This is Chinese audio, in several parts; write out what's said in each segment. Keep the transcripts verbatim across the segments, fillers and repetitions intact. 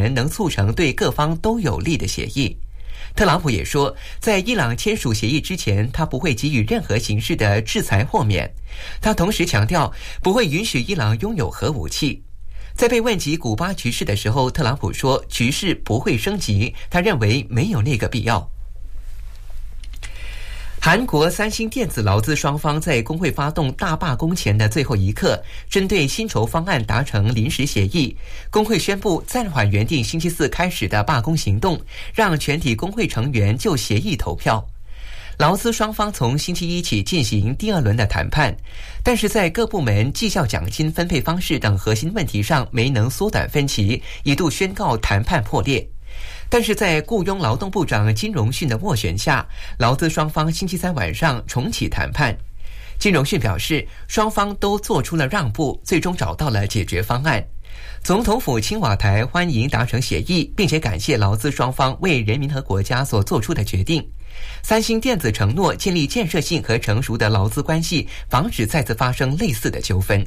前能促成对各方都有利的协议。特朗普也说，在伊朗签署协议之前，他不会给予任何形式的制裁豁免。他同时强调，不会允许伊朗拥有核武器。在被问及古巴局势的时候，特朗普说，局势不会升级，他认为没有那个必要。韩国三星电子劳资双方在工会发动大罢工前的最后一刻，针对薪酬方案达成临时协议。工会宣布暂缓原定星期四开始的罢工行动，让全体工会成员就协议投票。劳资双方从星期一起进行第二轮的谈判，但是在各部门绩效奖金分配方式等核心问题上没能缩短分歧，一度宣告谈判破裂。但是在雇佣劳动部长金荣训的斡旋下，劳资双方星期三晚上重启谈判。金荣训表示，双方都做出了让步，最终找到了解决方案。总统府青瓦台欢迎达成协议，并且感谢劳资双方为人民和国家所做出的决定。三星电子承诺建立建设性和成熟的劳资关系，防止再次发生类似的纠纷。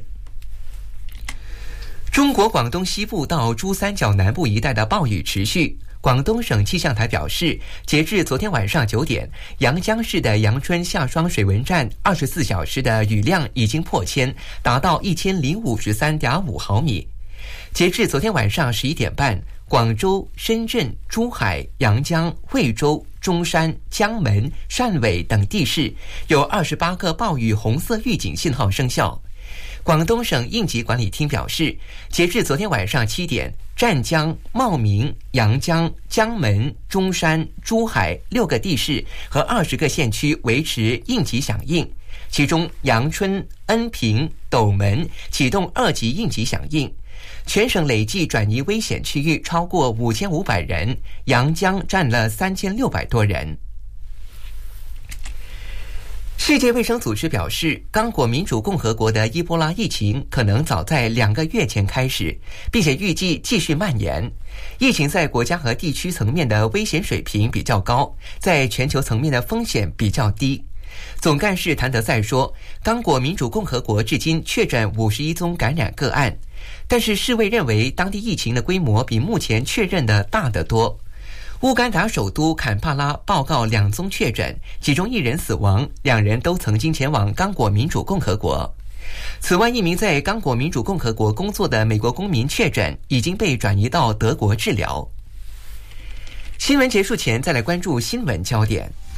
中国广东西部到珠三角南部一带的暴雨持续。广东省气象台表示，截至昨天晚上九点，阳江市的阳春下双水文站二十四小时的雨量已经破千，达到一千零五十三点五毫米。截至昨天晚上十一点半，广州、深圳、珠海、阳江、惠州、中山、江门、汕尾等地市有二十八个暴雨红色预警信号生效。广东省应急管理厅表示，截至昨天晚上七点，湛江、茂名、阳江、江门、中山、珠海六个地市和二十个县区维持应急响应，其中阳春、恩平、斗门启动二级应急响应。全省累计转移危险区域超过五千五百人，阳江占了三千六百多人。世界卫生组织表示，刚果民主共和国的伊波拉疫情可能早在两个月前开始，并且预计继续蔓延。疫情在国家和地区层面的危险水平比较高，在全球层面的风险比较低。总干事谭德赛说，刚果民主共和国至今确诊五十一宗感染个案，但是世卫认为当地疫情的规模比目前确认的大得多。乌干达首都坎帕拉报告两宗确诊，其中一人死亡，两人都曾经前往刚果民主共和国。此外，一名在刚果民主共和国工作的美国公民确诊，已经被转移到德国治疗。新闻结束前，再来关注新闻焦点。